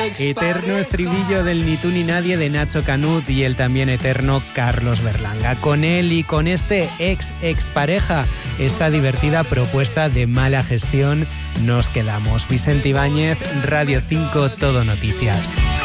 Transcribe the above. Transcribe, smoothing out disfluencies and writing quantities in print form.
Eterno estribillo del Ni tú ni nadie de Nacho Canut y el también eterno Carlos Berlanga. Con él y con este expareja, esta divertida propuesta de Mala Gestión, nos quedamos. Vicente Ibáñez, Radio 5, Todo Noticias.